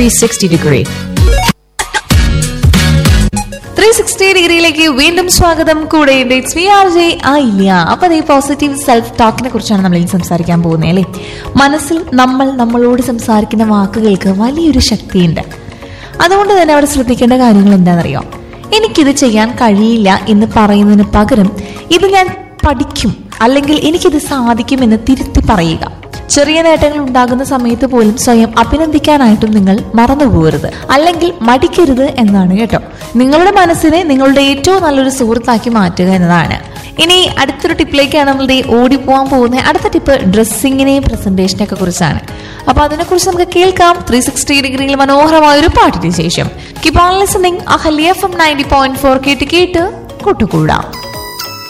360 degree. 360 ഡിഗ്രിയിലേക്ക് വീണ്ടും സ്വാഗതം. കൂടെ ഇറ്റ്സ് മീ RJ ആയില്ല. അപ്പൊ ഈ പോസിറ്റീവ് സെൽഫ് ടോക്കിനെ കുറിച്ചാണ് നമ്മൾ ഇനി സംസാരിക്കാൻ പോകുന്നത് അല്ലേ. മനസ്സിൽ നമ്മളോട് സംസാരിക്കുന്ന വാക്കുകൾക്ക് വലിയൊരു ശക്തിയുണ്ട്. അതുകൊണ്ട് തന്നെ അവിടെ ശ്രദ്ധിക്കേണ്ട കാര്യങ്ങൾ എന്താണെന്നറിയോ? എനിക്കിത് ചെയ്യാൻ കഴിയില്ല എന്ന് പറയുന്നതിന് പകരം ഇത് ഞാൻ പഠിക്കും അല്ലെങ്കിൽ എനിക്കിത് സാധിക്കുമെന്ന് തിരുത്തി പറയുക. ചെറിയ നേട്ടങ്ങൾ ഉണ്ടാകുന്ന സമയത്ത് പോലും സ്വയം അഭിനന്ദിക്കാനായിട്ടും നിങ്ങൾ മറന്നുപോകരുത്, അല്ലെങ്കിൽ മടിക്കരുത് എന്നാണ് കേട്ടോ. നിങ്ങളുടെ മനസ്സിനെ നിങ്ങളുടെ ഏറ്റവും നല്ലൊരു സുഹൃത്താക്കി മാറ്റുക എന്നതാണ്. ഇനി അടുത്തൊരു ടിപ്പിലേക്കാണ് നമ്മളുടെ ഓടിപ്പോവാൻ പോകുന്നത്. അടുത്ത ടിപ്പ് ഡ്രസ്സിങ്ങിനെയും പ്രസന്റേഷനെ ഒക്കെ കുറിച്ചാണ്. അപ്പൊ അതിനെക്കുറിച്ച് നമുക്ക് കേൾക്കാം 360 ഡിഗ്രിയിൽ മനോഹരമായ ഒരു പാട്ടിന് ശേഷം. Keep on listening. Ahalya FM 90.4 കേട്ട് കൂട്ടുകൂടാം.